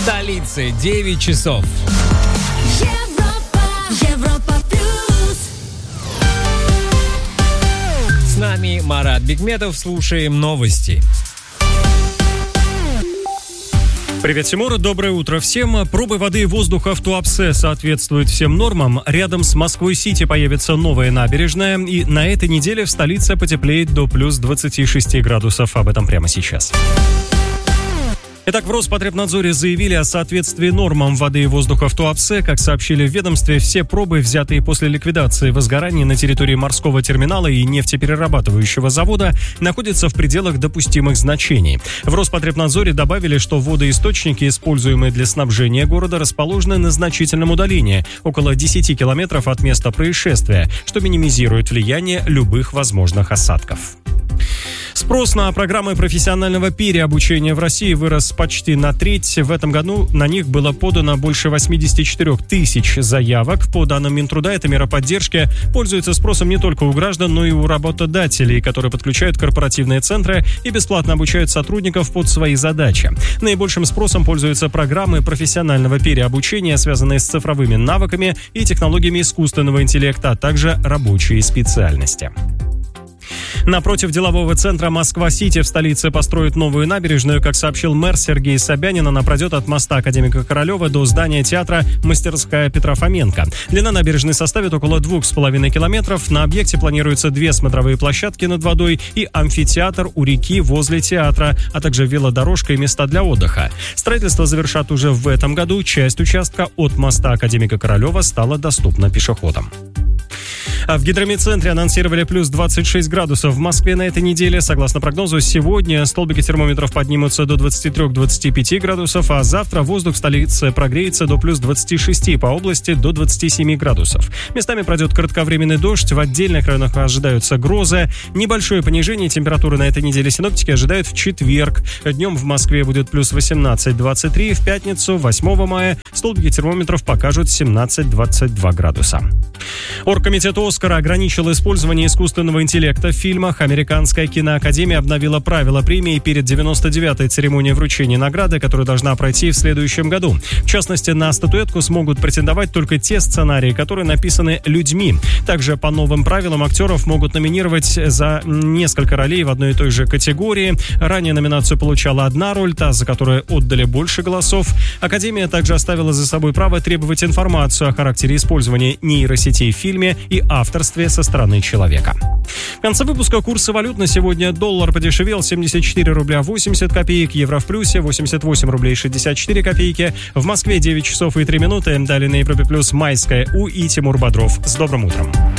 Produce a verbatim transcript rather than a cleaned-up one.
столице девять часов. Европа, Европа плюс. С нами Марат Бикметов. Слушаем новости. Привет, Тимур. Доброе утро всем. Пробы воды и воздуха в Туапсе соответствуют всем нормам. Рядом с Москвой-Сити появится новая набережная. И на этой неделе в столице потеплеет до плюс двадцати шести градусов. Об этом прямо сейчас. Итак, в Роспотребнадзоре заявили о соответствии нормам воды и воздуха в Туапсе. Как сообщили в ведомстве, все пробы, взятые после ликвидации возгораний на территории морского терминала и нефтеперерабатывающего завода, находятся в пределах допустимых значений. В Роспотребнадзоре добавили, что водоисточники, используемые для снабжения города, расположены на значительном удалении, около десяти километров от места происшествия, что минимизирует влияние любых возможных осадков. Спрос на программы профессионального переобучения в России вырос почти на треть. В этом году на них было подано больше восемьдесят четыре тысяч заявок. По данным Минтруда, эта мера поддержки пользуется спросом не только у граждан, но и у работодателей, которые подключают корпоративные центры и бесплатно обучают сотрудников под свои задачи. Наибольшим спросом пользуются программы профессионального переобучения, связанные с цифровыми навыками и технологиями искусственного интеллекта, а также рабочие специальности. Напротив делового центра Москва-Сити в столице построят новую набережную. Как сообщил мэр Сергей Собянин, она пройдет от моста Академика Королева до здания театра «Мастерская Петра Фоменко». Длина набережной составит около двух с половиной километров. На объекте планируются две смотровые площадки над водой и амфитеатр у реки возле театра, а также велодорожка и места для отдыха. Строительство завершат уже в этом году. Часть участка от моста Академика Королева стала доступна пешеходам. А в гидромедцентре анонсировали плюс двадцать шесть градусов в Москве на этой неделе. Согласно прогнозу, сегодня столбики термометров поднимутся до двадцати трёх — двадцати пяти градусов, а завтра воздух в столице прогреется до плюс двадцати шести, по области до двадцати семи градусов. Местами пройдет кратковременный дождь, в отдельных районах ожидаются грозы. Небольшое понижение температуры на этой неделе синоптики ожидают в четверг. Днем в Москве будет плюс восемнадцать — двадцать три, в пятницу, восьмого мая, столбики термометров покажут семнадцать — двадцать два градуса. Оргкомитет «Оскара» ограничил использование искусственного интеллекта в фильмах. Американская киноакадемия обновила правила премии перед девяносто девятой церемонией вручения награды, которая должна пройти в следующем году. В частности, на статуэтку смогут претендовать только те сценарии, которые написаны людьми. Также по новым правилам актеров могут номинировать за несколько ролей в одной и той же категории. Ранее номинацию получала одна роль, та, за которую отдали больше голосов. Академия также оставила за собой право требовать информацию о характере использования нейросетей в фильме и авторстве со стороны человека. В конце выпуска курсы валют на сегодня. Доллар подешевел: семьдесят четыре рубля восемьдесят копеек, евро в плюсе восемьдесят восемь рублей шестьдесят четыре копейки. В Москве девять часов и три минуты. Далее на Европе плюс Майская У и Тимур Бодров. С добрым утром.